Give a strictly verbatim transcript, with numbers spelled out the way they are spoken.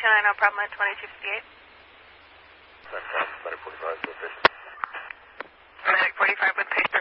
two nine zero, problem at twenty-two fifty-eight. Medic forty-five with patient. Medic forty-five with patient.